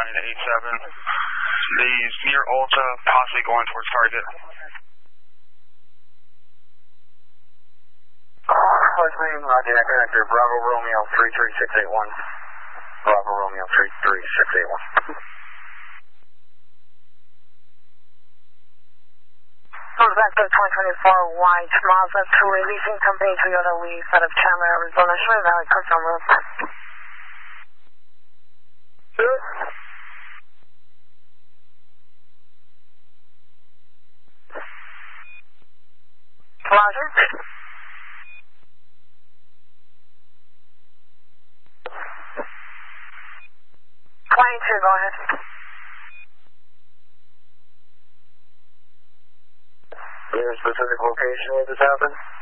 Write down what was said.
to 87. He's near Ulta, possibly going towards Target. Roger that, connector, Bravo Romeo 33681. Bravo Romeo 33681. Vector 2024 White Mazda 2 Leasing Company Toyota Lease out of Chandler, Arizona. Showing valid customer road. Roger. 22, go ahead. Your specific location where this happened?